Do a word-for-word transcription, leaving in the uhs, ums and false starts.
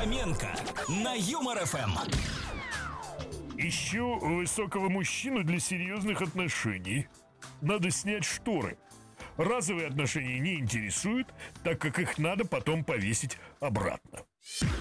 Фоменко на Юмор эф эм. Ищу высокого мужчину для серьезных отношений. Надо снять шторы. Разовые отношения не интересуют, так как их надо потом повесить обратно.